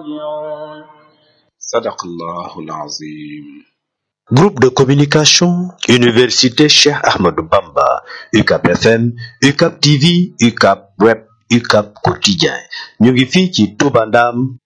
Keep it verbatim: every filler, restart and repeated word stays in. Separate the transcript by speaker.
Speaker 1: راجعون صدق الله العظيم.
Speaker 2: Groupe de communication, Université Cheikh Ahmadou Bamba, U C A B F M, U C A B T V, U C A B Web, U C A B Quotidien. Ñu ngi fii ci Touba Ndam